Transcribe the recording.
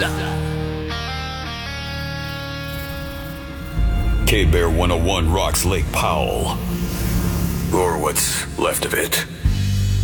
K-Bear 101 rocks Lake Powell. Or what's left of it.